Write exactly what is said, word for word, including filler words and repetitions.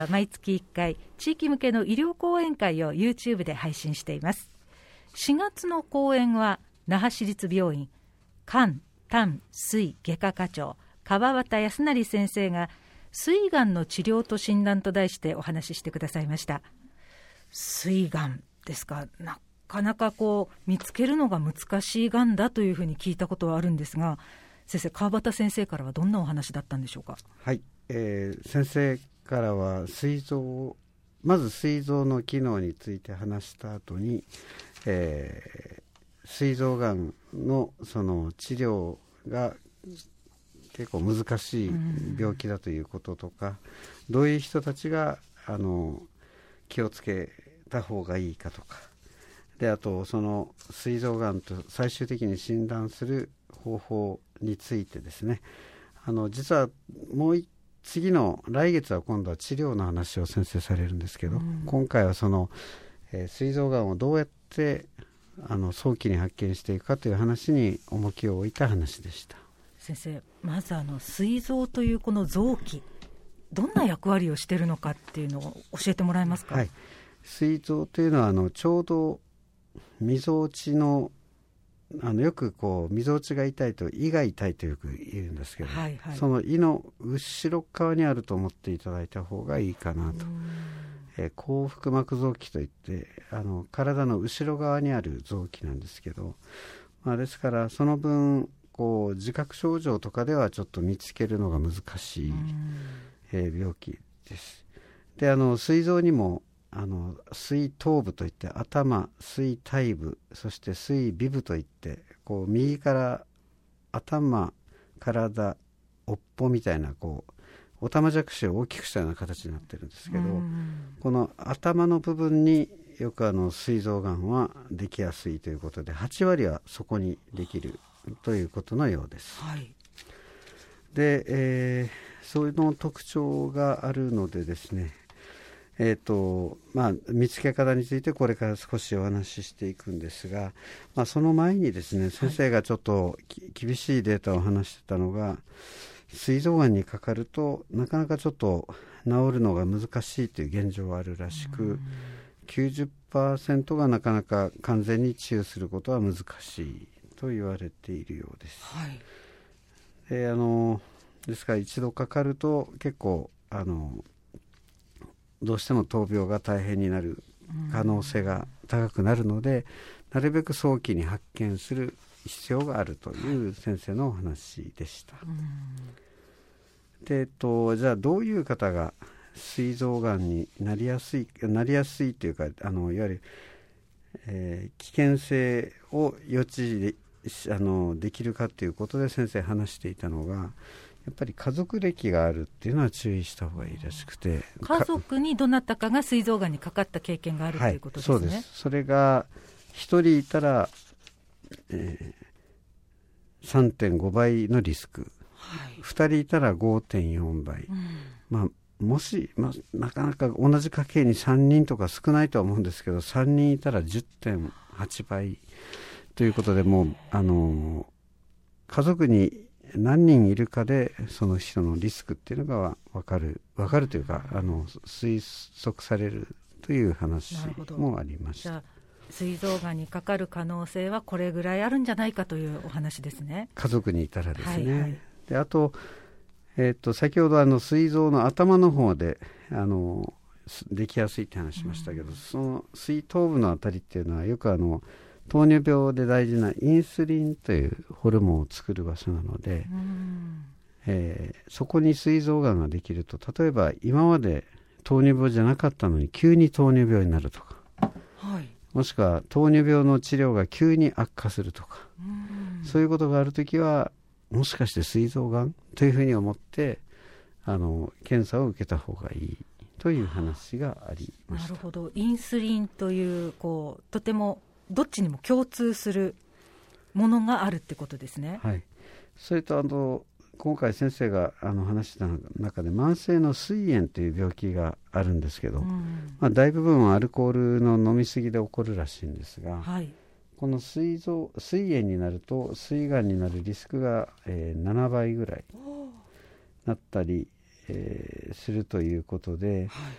毎月いっかい地域向けの医療講演会を YouTube で配信しています。しがつの講演は那覇市立病院肝胆膵外科課長川端康成先生が膵がんの治療と診断と題してお話ししてくださいました。膵がんですか。なかなかこう見つけるのが難しいがんだというふうに聞いたことはあるんですが、先生、川端先生からはどんなお話だったんでしょうか。 はい、えー、先生からは膵臓まず膵臓の機能について話した後に、えー、膵臓がんのその治療が結構難しい病気だということとか、うん、どういう人たちがあの気をつけた方がいいかとかで、あとその膵臓がんと最終的に診断する方法についてですね、あの実はもう次の来月は今度は治療の話を先生されるんですけど、うん、今回はその、えー、膵臓がんをどうやってあの早期に発見していくかという話に重きを置いた話でした。 先生、まずあの膵臓というこの臓器、どんな役割をしているのかっていうのを教えてもらえますか。 はい、膵臓というのはあのちょうどみぞおちのあのよくこうみぞおちが痛いと胃が痛いとよく言うんですけど、はいはい、その胃の後ろ側にあると思っていただいた方がいいかなと。えー、後腹膜臓器といってあの体の後ろ側にある臓器なんですけど、まあ、ですからその分こう自覚症状とかではちょっと見つけるのが難しい、えー、病気です。で、あの膵臓にもあの膵頭部といって頭、膵体部、そして膵尾部といってこう右から頭、体、尾っぽみたいなこうおたまじゃくしを大きくしたような形になってるんですけど、この頭の部分によくあの膵臓がんはできやすいということではちわりはそこにできるということのようです。はい、で、えー、そういうの特徴があるのでですね、えーとまあ、見つけ方についてこれから少しお話ししていくんですが、まあ、その前にですね、先生がちょっと、はい、厳しいデータを話してたのが、膵臓がんにかかるとなかなかちょっと治るのが難しいという現状があるらしく、きゅうじゅっパーセント がなかなか完全に治癒することは難しいと言われているようです。はい、で、あのですから一度かかると結構あのどうしても闘病が大変になる可能性が高くなるので、なるべく早期に発見する必要があるという先生のお話でした。はい、で、えっと、じゃあどういう方が膵臓がんになりやすいなりやすいというか、あのいわゆる、えー、危険性を予知であのできるかということで先生話していたのが、やっぱり家族歴があるっていうのは注意した方がいいらしくて、 家族にどなたかが膵臓がんにかかった経験がある、はい、ということですね。 そうです。それがひとりいたら、えー、さんてんごばいのリスク、はい、ふたりいたら ごてんよんばい、うん、まあ、もし、まあ、なかなか同じ家系にさんにんとか少ないとは思うんですけど、さんにんいたら じゅってんはちばいということで、もうあの家族に何人いるかでその人のリスクっていうのが分かる分かるというか、あの推測されるという話もありました。 じゃあ膵臓がんにかかる可能性はこれぐらいあるんじゃないかというお話ですね。 家族にいたらですね。はいはい、で、あと、えー、と先ほどあの膵臓の頭の方であのできやすいって話しましたけど、うん、その膵頭部のあたりっていうのはよくあの糖尿病で大事なインスリンというホルモンを作る場所なので、うんえー、そこに膵臓がんができると、例えば今まで糖尿病じゃなかったのに急に糖尿病になるとか、はい、もしくは糖尿病の治療が急に悪化するとか、うんそういうことがあるときはもしかして膵臓がんというふうに思ってあの検査を受けた方がいいという話がありました。 なるほど。インスリンという、こうとてもどっちにも共通するものがあるってことですね。 はい、それとあの今回先生があの話した中で慢性の膵炎という病気があるんですけど、うんまあ、大部分はアルコールの飲みすぎで起こるらしいんですが、はい、この膵臓膵炎になると膵がんになるリスクが、えー、ななばいぐらいなったり、 えー、するということで、はい、